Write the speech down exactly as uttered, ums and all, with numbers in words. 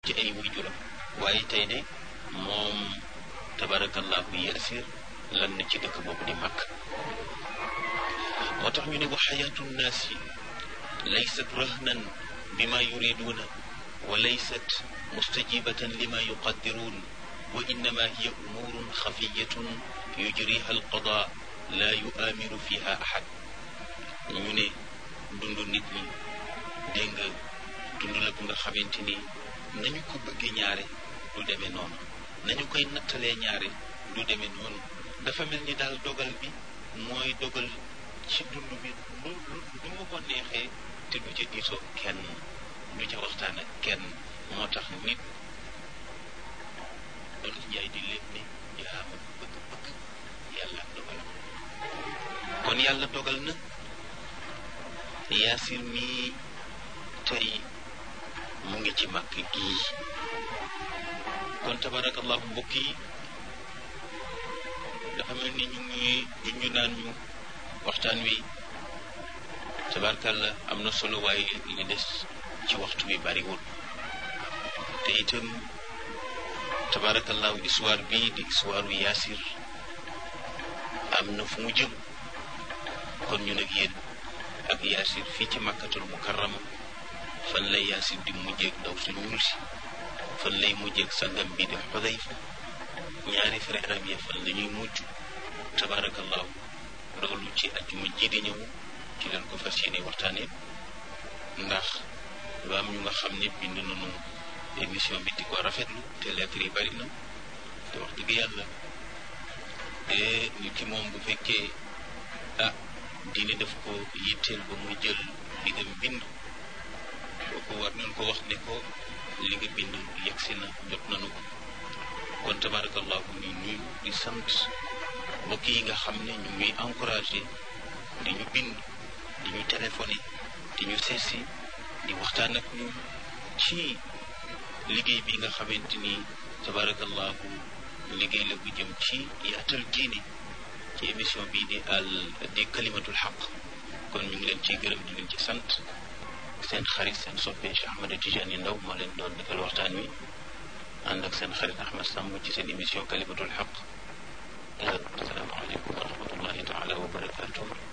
ci ay waajuram waaye tey de moom tabarakallahu Yaasir lan na ci dëkk boobu di Makka moo tax ñu ne wa xayaatu nnaasi laysat rahnan bima yuriduuna wa laysat mustajibatan lima yuqaddiruun wa innama hiya umuurun xafiyatun yujriha alqada la yuamiru fiha ahad ñu ne dund nit ñi dégg nga dund la bu nga xamante ni nañu ko bëggee ñaare du demee noonu nañu koy nattalee ñaare du demee noonu dafa mel ni daal dogal bi mooy dogal ci dund bi lu lu lu mu ko neexee te du ca diisoo kenn du ca waxtaan ak kenn moo tax nit loolu njaay di lépp ne yaa ma bëgg-bëgg yàlla ak dogalam kon yàlla dogal na Yaasir mii tey mu ngi ci Makka gii kon tabarakallahu mbokk yi dafa mel ni ñu ngi ñu naan ñu waxtaan wi tabarkalla am na solo waaye li des ci waxtu wi bariwul te itam tabarakallahu histoire bii di histoire Yaasir am na fu mu jëm kon ñu nag yéen ak Yaasir fii ci Makkatul Mukarrama fan lay Yaasir di mujjeeg ndaw su ñuul si fan lay mujjeeg sangam bi di Xudayfa ñaari frère am ya fan la ñuy mujj tabarakallahu loolu ci ajjuma ji di ñëw ci leen ko fas yéene waxtaane ndax dafa am ñu nga xam ne bind nañu émission bi di ko rafetlu te lettre yi bari na te wax dëgg yàlla te nit ki moom bu fekkee ah diine daf ko yitteel ba muy jël li nga bind kooku war nañ ko wax ne ko li nga bind yegsi na jot nañu ko kon tabarakallahu ñu nuyu di sant mbokk yi nga xam ne ñu ngi encouragé di ñu bind di ñu téléphoné di ñu seesi di waxtaan ak ñun ci liggéey bi nga xamante ni tabarakallahu liggéey la bu jëm ci yaatal diine ci émission bii di al di kalimatul xaq kon ñu ngi leen ciy gërëm di leen ci sant seen xarit seen soppe Cheikh Ahmed Tidiane Ndao moo leen doon defal waxtaan wi ànd ak seen xarit Ahmed Samb ci seen émission kalimatul xaq asalaamaaleykum wa rahmatullahi taala wa barakatuh